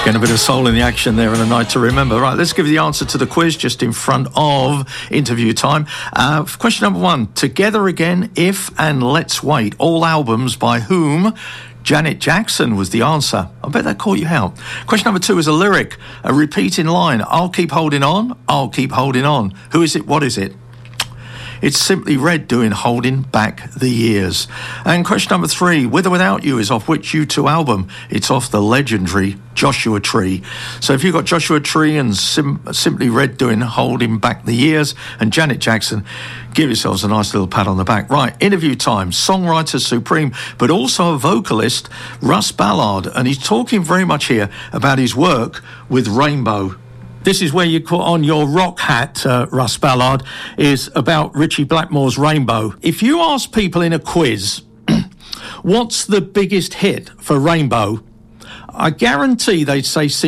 Getting a bit of soul in the action there and a night to remember. Right, let's give you the answer to the quiz just in front of interview time. Question number 1. Together Again, If and Let's Wait. All albums by whom? Janet Jackson was the answer. I bet that caught you out. Question number 2 is a lyric, a repeating line. I'll keep holding on, I'll keep holding on. Who is it? What is it? It's Simply Red doing Holding Back the Years. And question number 3, With or Without You is off which U2 album? It's off the legendary Joshua Tree. So if you've got Joshua Tree and Simply Red doing Holding Back the Years and Janet Jackson, give yourselves a nice little pat on the back. Right, interview time. Songwriter supreme, but also a vocalist, Russ Ballard. And he's talking very much here about his work with Rainbow. This is where you put on your rock hat, Russ Ballard, is about Ritchie Blackmore's Rainbow. If you ask people in a quiz, what's the biggest hit for Rainbow? I guarantee they'd say